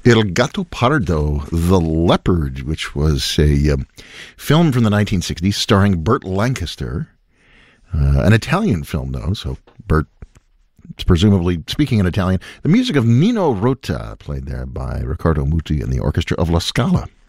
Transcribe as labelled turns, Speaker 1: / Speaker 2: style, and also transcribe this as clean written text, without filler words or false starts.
Speaker 1: Il Gatto Pardo, The Leopard, which was a film from the 1960s starring Burt Lancaster. An Italian film, though, so Burt is presumably speaking in Italian. The music of Nino Rota, played there by Riccardo Muti and the orchestra of La Scala.